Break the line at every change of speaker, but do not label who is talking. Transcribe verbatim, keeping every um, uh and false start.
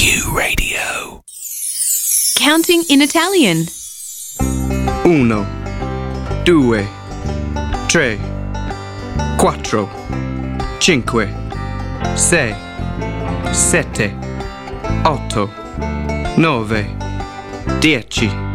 Q Radio.
Counting in Italian.
Uno, due, tre, quattro, cinque, sei, sette, otto, nove, dieci.